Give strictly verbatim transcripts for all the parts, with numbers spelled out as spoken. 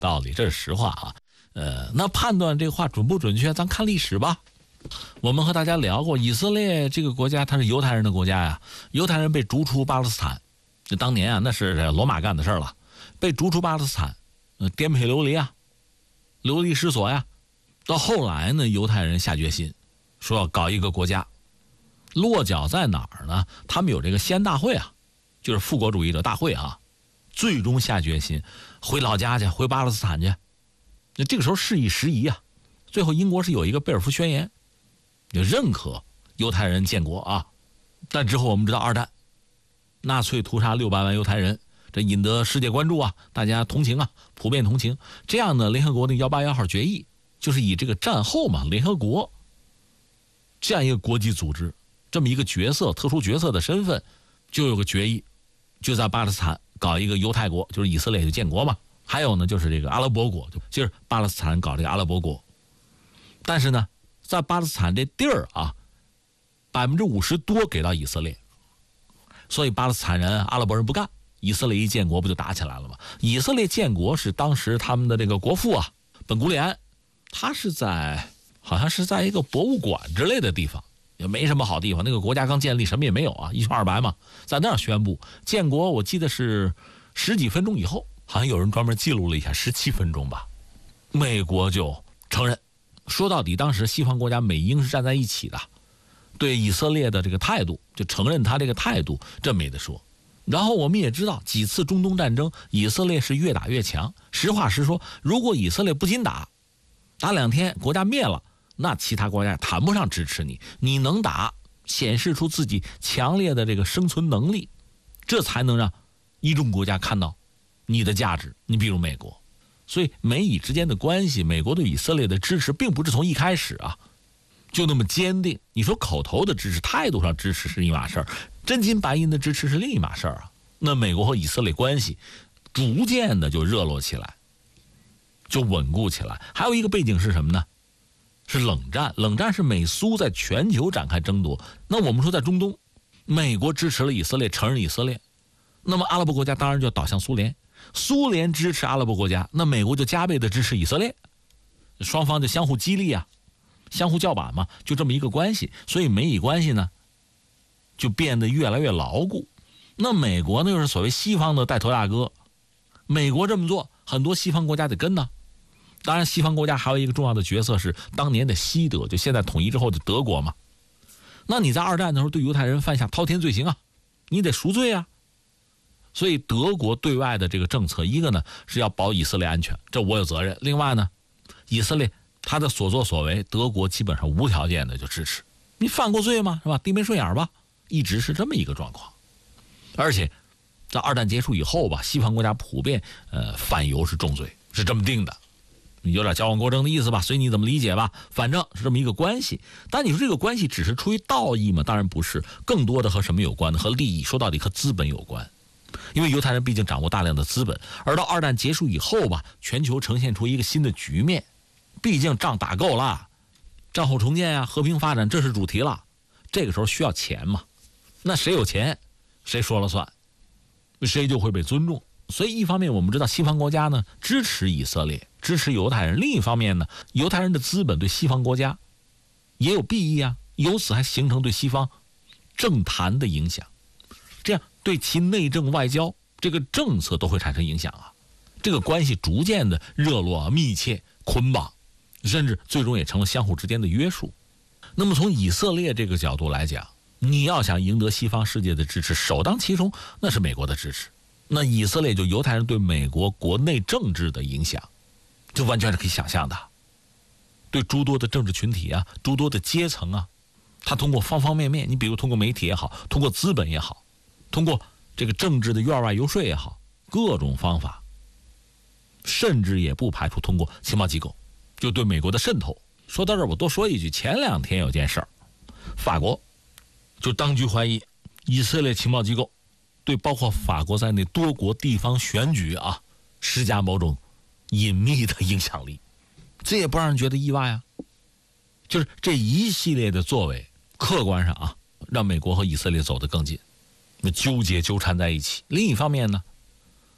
道理，这是实话啊。呃，那判断这个话准不准确，咱看历史吧。我们和大家聊过，以色列这个国家它是犹太人的国家呀，犹太人被逐出巴勒斯坦，这当年啊那是罗马干的事了，被逐出巴勒斯坦，呃，颠沛流离啊，流离失所呀。到后来呢，犹太人下决心说要搞一个国家，落脚在哪儿呢？他们有这个西安大会啊，就是复国主义者大会啊，最终下决心回老家去，回巴勒斯坦去。那这个时候事已时移啊，最后英国是有一个贝尔福宣言，就认可犹太人建国啊。但之后我们知道二战，纳粹屠杀六百万犹太人，这引得世界关注啊，大家同情啊，普遍同情。这样呢，联合国的一八一号决议就是以这个战后嘛，联合国这样一个国际组织，这么一个角色，特殊角色的身份，就有个决议，就在巴勒斯坦搞一个犹太国，就是以色列就建国嘛。还有呢，就是这个阿拉伯国，就是巴勒斯坦搞这个阿拉伯国。但是呢，在巴勒斯坦这地儿啊，百分之五十多给到以色列，所以巴勒斯坦人、阿拉伯人不干。以色列一建国不就打起来了吗？以色列建国是当时他们的这个国父啊，本古里安，他是在好像是在一个博物馆之类的地方，也没什么好地方。那个国家刚建立，什么也没有啊，一穷二白嘛，在那儿宣布建国。我记得是十几分钟以后，好像有人专门记录了一下，十七分钟吧，美国就承认。说到底，当时西方国家美英是站在一起的，对以色列的这个态度，就承认他这个态度，这没得说。然后我们也知道，几次中东战争，以色列是越打越强。实话实说，如果以色列不禁打，打两天国家灭了，那其他国家谈不上支持你。你能打，显示出自己强烈的这个生存能力，这才能让一众国家看到你的价值。你比如美国，所以美以之间的关系，美国对以色列的支持并不是从一开始啊就那么坚定。你说口头的支持，态度上支持是一码事儿，真金白银的支持是另一码事儿啊。那美国和以色列关系逐渐的就热络起来，就稳固起来。还有一个背景是什么呢？是冷战。冷战是美苏在全球展开争夺。那我们说在中东，美国支持了以色列，承认以色列，那么阿拉伯国家当然就要倒向苏联，苏联支持阿拉伯国家，那美国就加倍的支持以色列，双方就相互激励啊，相互叫板嘛，就这么一个关系。所以美以关系呢就变得越来越牢固。那美国呢又是所谓西方的带头大哥，美国这么做，很多西方国家得跟呢。当然西方国家还有一个重要的角色是当年的西德，就现在统一之后的德国嘛。那你在二战的时候对犹太人犯下滔天罪行啊，你得赎罪啊。所以德国对外的这个政策，一个呢是要保以色列安全，这我有责任。另外呢，以色列他的所作所为，德国基本上无条件的就支持。你犯过罪吗？是吧？低眉顺眼吧，一直是这么一个状况。而且在二战结束以后吧，西方国家普遍呃反犹是重罪，是这么定的。有点矫枉过正的意思吧，随你怎么理解吧，反正是这么一个关系。但你说这个关系只是出于道义吗？当然不是，更多的和什么有关呢？和利益，说到底和资本有关。因为犹太人毕竟掌握大量的资本，而到二战结束以后吧，全球呈现出一个新的局面，毕竟仗打够了，战后重建呀、啊，和平发展，这是主题了。这个时候需要钱嘛，那谁有钱谁说了算，谁就会被尊重。所以一方面我们知道西方国家呢支持以色列，支持犹太人，另一方面呢，犹太人的资本对西方国家也有裨益啊，由此还形成对西方政坛的影响，这样对其内政外交这个政策都会产生影响啊。这个关系逐渐的热络、密切、捆绑，甚至最终也成了相互之间的约束。那么从以色列这个角度来讲，你要想赢得西方世界的支持，首当其冲那是美国的支持。那以色列就犹太人对美国国内政治的影响，这完全是可以想象的。对诸多的政治群体啊，诸多的阶层啊，他通过方方面面，你比如通过媒体也好，通过资本也好，通过这个政治的院外游说也好，各种方法，甚至也不排除通过情报机构，就对美国的渗透。说到这儿，我多说一句，前两天有件事儿，法国就当局怀疑以色列情报机构对包括法国在内多国地方选举啊施加某种隐秘的影响力，这也不让人觉得意外啊。就是这一系列的作为，客观上啊，让美国和以色列走得更近，纠结纠缠在一起。另一方面呢，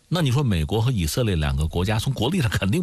那你说美国和以色列两个国家从国力上肯定